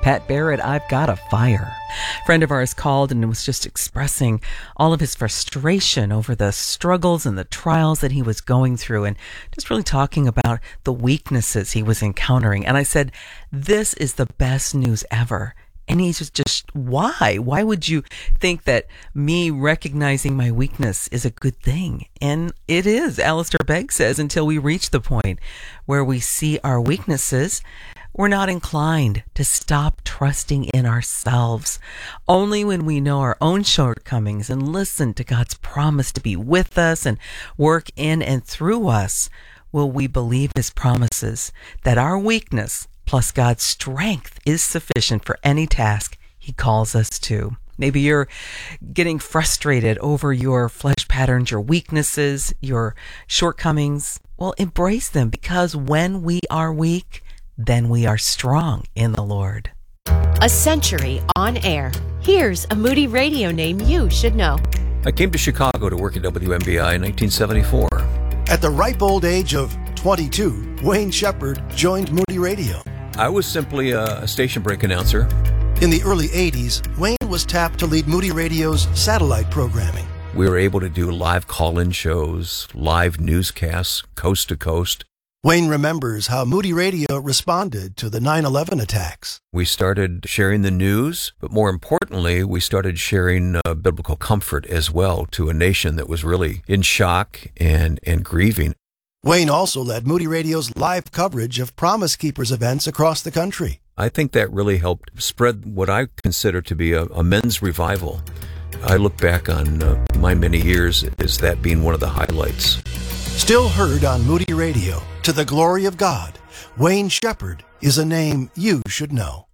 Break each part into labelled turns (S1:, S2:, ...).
S1: Pat Barrett, I've got a fire. A friend of ours called and was just expressing all of his frustration over the struggles and the trials that he was going through, and just really talking about the weaknesses he was encountering. And I said, this is the best news ever. And he's just, why? Why would you think that me recognizing my weakness is a good thing? And it is. Alistair Begg says, until we reach the point where we see our weaknesses, we're not inclined to stop trusting in ourselves. Only when we know our own shortcomings and listen to God's promise to be with us and work in and through us will we believe His promises that our weakness plus God's strength is sufficient for any task He calls us to. Maybe you're getting frustrated over your flesh patterns, your weaknesses, your shortcomings. Well, embrace them, because when we are weak, then we are strong in the Lord.
S2: A century on air. Here's a Moody Radio name you should know.
S3: I came to Chicago to work at WMBI in 1974.
S4: At the ripe old age of 22, Wayne Shepherd joined Moody Radio.
S3: I was simply a station break announcer.
S4: In the early 80s, Wayne was tapped to lead Moody Radio's satellite programming.
S3: We were able to do live call-in shows, live newscasts, coast to coast.
S4: Wayne remembers how Moody Radio responded to the 9/11 attacks.
S3: We started sharing the news, but more importantly, we started sharing biblical comfort as well to a nation that was really in shock and grieving.
S4: Wayne also led Moody Radio's live coverage of Promise Keepers events across the country.
S3: I think that really helped spread what I consider to be a men's revival. I look back on my many years as that being one of the highlights.
S4: Still heard on Moody Radio, to the glory of God, Wayne Shepherd is a name you should know.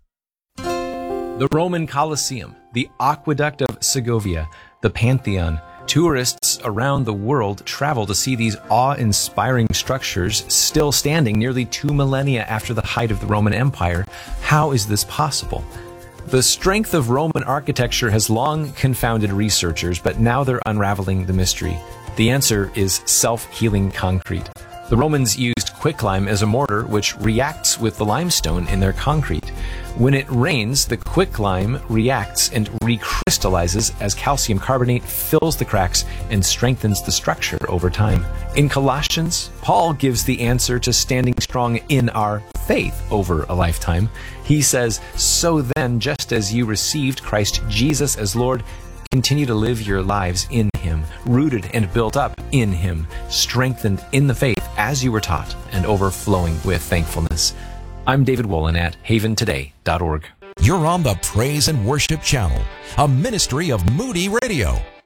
S5: The Roman Colosseum, the Aqueduct of Segovia, the Pantheon. Tourists around the world travel to see these awe-inspiring structures still standing nearly 2 millennia after the height of the Roman Empire. How is this possible? The strength of Roman architecture has long confounded researchers, but now they're unraveling the mystery. The answer is self-healing concrete. The Romans used quicklime as a mortar, which reacts with the limestone in their concrete. When it rains, the quicklime reacts and recrystallizes as calcium carbonate fills the cracks and strengthens the structure over time. In Colossians, Paul gives the answer to standing strong in our faith over a lifetime. He says, "So then, just as you received Christ Jesus as Lord, continue to live your lives in Him, rooted and built up in Him, strengthened in the faith as you were taught, and overflowing with thankfulness." I'm David Wolin at haventoday.org.
S6: You're on the Praise and Worship Channel, a ministry of Moody Radio.